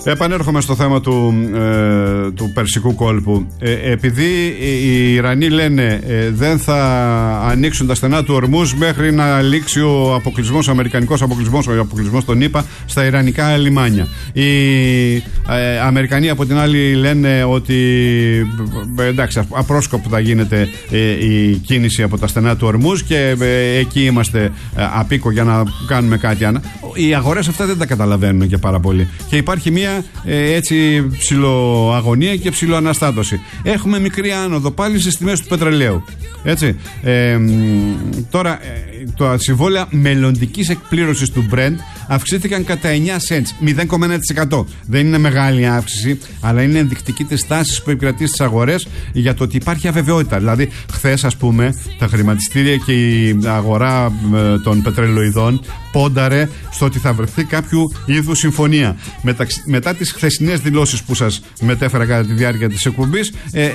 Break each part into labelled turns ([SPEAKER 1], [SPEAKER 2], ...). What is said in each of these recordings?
[SPEAKER 1] Επανέρχομαι στο θέμα του Περσικού κόλπου. Επειδή οι Ιρανοί λένε δεν θα ανοίξουν τα στενά του Ορμούζ μέχρι να λήξει ο αποκλεισμός, ο αμερικανικός αποκλεισμός, ο αποκλεισμός των ΗΠΑ στα ιρανικά λιμάνια. Οι Αμερικανοί από την άλλη λένε ότι εντάξει, απρόσκοπτα θα γίνεται η κίνηση από τα στενά του Ορμούζ και εκεί είμαστε απίκο για να κάνουμε κάτι. Οι αγορές αυτά δεν τα καταλαβαίνουν και πάρα πολύ. Και υπάρχει μια έτσι ψιλοαγωνία και ψιλοαναστάτωση. Έχουμε μικρή άνοδο πάλι στις τιμές του πετρελαίου. Έτσι. Τώρα τα συμβόλαια μελλοντικής εκπλήρωσης του Brent αυξήθηκαν κατά 9 cents, 0,1%. Δεν είναι μεγάλη αύξηση, αλλά είναι ενδεικτική της τάσης που επικρατεί στις αγορές για το ότι υπάρχει αβεβαιότητα. Δηλαδή, χθες, ας πούμε, τα χρηματιστήρια και η αγορά των πετρελοειδών πόνταρε στο ότι θα βρεθεί κάποιο είδους συμφωνία. Μετά τις χθεσινές δηλώσεις που σας μετέφερα κατά τη διάρκεια της εκπομπής,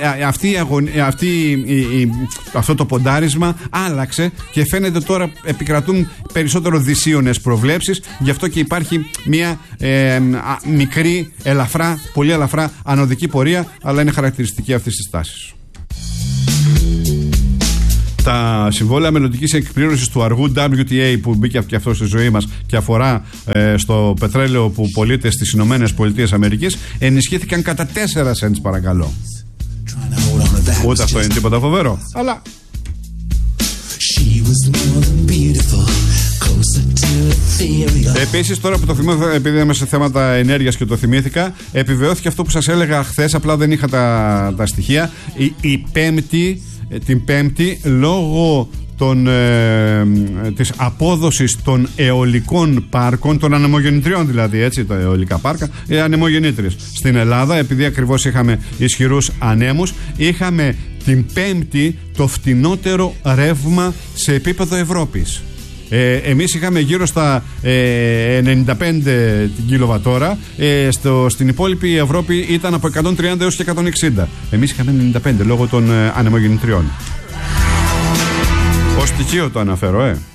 [SPEAKER 1] αυτό το ποντάρισμα άλλαξε και φαίνεται τώρα επικρατούν περισσότερο δυσίωνες προβλέψεις. Γι' αυτό και υπάρχει μια μικρή, πολύ ελαφρά ανωδική πορεία, αλλά είναι χαρακτηριστική αυτής της τάσης. Τα συμβόλαια μελλοντικής εκπλήρωσης του αργού WTA που μπήκε και αυτό στη ζωή μας και αφορά στο πετρέλαιο που πωλείται στις Ηνωμένες Πολιτείες Αμερικής ενισχύθηκαν κατά 4 cents, παρακαλώ. Ούτε αυτό είναι τίποτα φοβερό, αλλά... Επίσης, τώρα που το θυμήθηκα, επειδή είμαι σε θέματα ενέργειας και το θυμήθηκα, επιβεβαιώθηκε αυτό που σας έλεγα χθες, απλά δεν είχα τα στοιχεία. Την Πέμπτη, λόγω της απόδοσης των αιωλικών πάρκων, των ανεμογεννητριών δηλαδή, έτσι, τα αιωλικά πάρκα, οι ανεμογεννήτριες στην Ελλάδα, επειδή ακριβώς είχαμε ισχυρούς ανέμους, είχαμε την Πέμπτη το φτηνότερο ρεύμα σε επίπεδο Ευρώπης. Εμείς είχαμε γύρω στα 95 την κιλοβατόρα, στην υπόλοιπη Ευρώπη ήταν από 130 έως και 160. Εμείς είχαμε 95 λόγω των ανεμογεννητριών. Ως στοιχείο το αναφέρω,